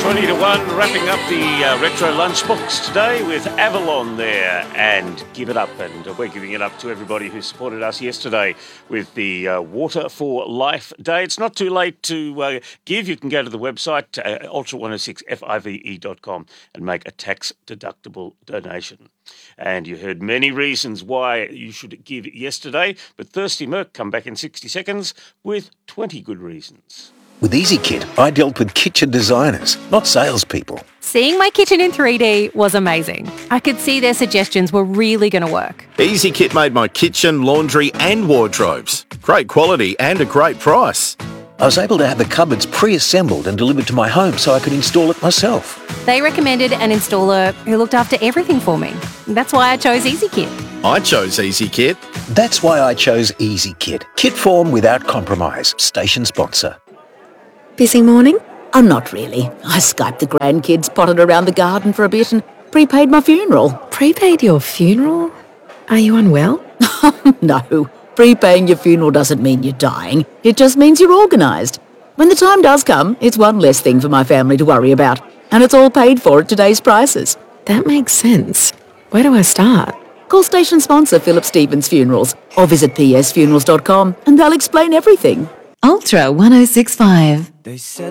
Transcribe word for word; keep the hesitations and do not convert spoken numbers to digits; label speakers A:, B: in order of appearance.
A: twenty to one, wrapping up the uh, Retro Lunchbox today with Avalon there and Give It Up. And uh, we're giving it up to everybody who supported us yesterday with the uh, Water for Life Day. It's not too late to uh, give. You can go to the website, uh, ultra one oh six five e dot com, and make a tax-deductible donation. And you heard many reasons why you should give yesterday, but Thirsty Merc come back in sixty seconds with twenty good reasons.
B: With EasyKit, I dealt with kitchen designers, not salespeople.
C: Seeing my kitchen in three D was amazing. I could see their suggestions were really going to work.
D: EasyKit made my kitchen, laundry and wardrobes. Great quality and a great price.
B: I was able to have the cupboards pre-assembled and delivered to my home so I could install it myself.
C: They recommended an installer who looked after everything for me. That's why I chose EasyKit.
D: I chose EasyKit.
B: That's why I chose EasyKit. Kit form without compromise. Station sponsor.
E: Busy morning? Oh, not really. I Skyped the grandkids, potted around the garden for a bit and prepaid my funeral.
F: Prepaid your funeral? Are you unwell?
E: No. Prepaying your funeral doesn't mean you're dying. It just means you're organised. When the time does come, it's one less thing for my family to worry about. And it's all paid for at today's prices.
F: That makes sense. Where do I start?
E: Call station sponsor Philip Stevens Funerals or visit p s funerals dot com and they'll explain everything.
G: Ultra one oh six five.
H: They said